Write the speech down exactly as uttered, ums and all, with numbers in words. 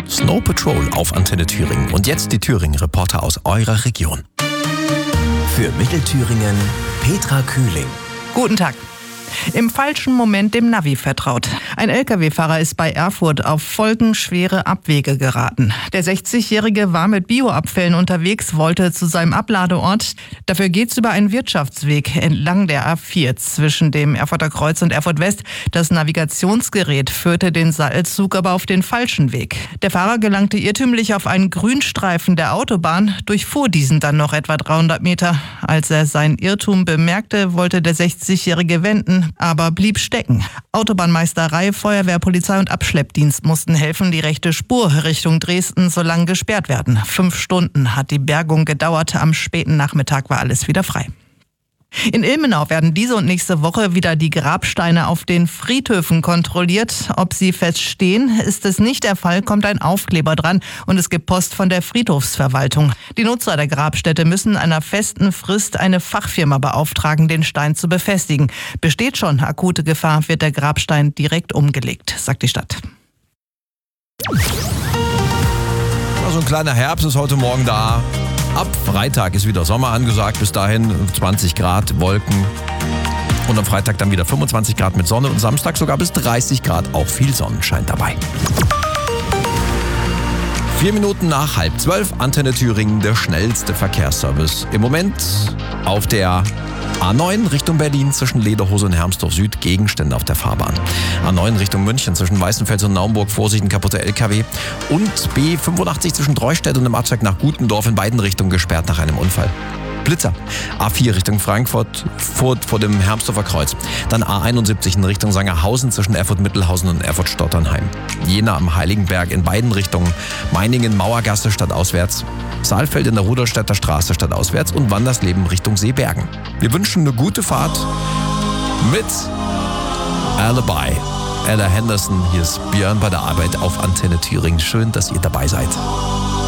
Snow Patrol auf Antenne Thüringen. Und jetzt die Thüringen-Reporter aus eurer Region. Für Mittelthüringen Petra Kühling. Guten Tag. Im falschen Moment dem Navi vertraut. Ein L K W-Fahrer ist bei Erfurt auf folgenschwere Abwege geraten. Der sechzigjährige war mit Bioabfällen unterwegs, wollte zu seinem Abladeort. Dafür geht's über einen Wirtschaftsweg entlang der A vier zwischen dem Erfurter Kreuz und Erfurt West. Das Navigationsgerät führte den Seilzug aber auf den falschen Weg. Der Fahrer gelangte irrtümlich auf einen Grünstreifen der Autobahn, durchfuhr diesen dann noch etwa dreihundert Meter. Als er seinen Irrtum bemerkte, wollte der sechzigjährige wenden, aber blieb stecken. Autobahnmeisterei, Feuerwehr, Polizei und Abschleppdienst mussten helfen, die rechte Spur Richtung Dresden so lang gesperrt werden. Fünf Stunden hat die Bergung gedauert. Am späten Nachmittag war alles wieder frei. In Ilmenau werden diese und nächste Woche wieder die Grabsteine auf den Friedhöfen kontrolliert. Ob sie feststehen, ist es nicht der Fall, kommt ein Aufkleber dran und es gibt Post von der Friedhofsverwaltung. Die Nutzer der Grabstätte müssen einer festen Frist eine Fachfirma beauftragen, den Stein zu befestigen. Besteht schon akute Gefahr, wird der Grabstein direkt umgelegt, sagt die Stadt. So ein kleiner Herbst ist heute Morgen da. Ab Freitag ist wieder Sommer angesagt. Bis dahin zwanzig Grad, Wolken. Und am Freitag dann wieder fünfundzwanzig Grad mit Sonne und Samstag sogar bis dreißig Grad. Auch viel Sonnenschein dabei. Vier Minuten nach halb zwölf, Antenne Thüringen, der schnellste Verkehrsservice. Im Moment auf der A neun Richtung Berlin zwischen Lederhose und Hermsdorf Süd, Gegenstände auf der Fahrbahn. A neun Richtung München zwischen Weißenfels und Naumburg, Vorsicht, ein kaputter L K W. Und B fünfundachtzig zwischen Dreustedt und dem Abzweig nach Gutendorf in beiden Richtungen gesperrt nach einem Unfall. Blitzer. A vier Richtung Frankfurt vor, vor dem Hermsdorfer Kreuz. Dann A einundsiebzig in Richtung Sangerhausen zwischen Erfurt-Mittelhausen und Erfurt-Stotternheim. Jena am Heiligenberg in beiden Richtungen. Meiningen, Mauergasse stadtauswärts. Saalfeld in der Rudolstädter Straße stadtauswärts und Wandersleben Richtung Seebergen. Wir wünschen eine gute Fahrt mit Alibi. Ella Henderson, hier ist Björn bei der Arbeit auf Antenne Thüringen. Schön, dass ihr dabei seid.